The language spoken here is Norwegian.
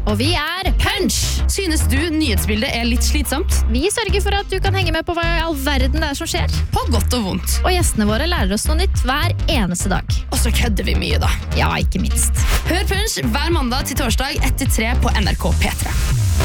Og vi er Punch! Synes du nyhetsbildet er litt slitsomt? Vi sørger for at du kan henge med på hva i all verden det er som skjer. På godt og vondt. Og gjestene våre lærer oss noe nytt hver eneste dag. Og så kødder vi mye da. Ja, ikke minst. Hør Punch hver mandag til torsdag 1-3 på NRK P3.